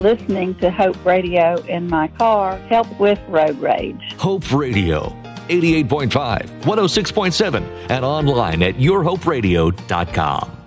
Listening to Hope Radio in my car helped with road rage. Hope Radio, 88.5, 106.7, and online at yourhoperadio.com.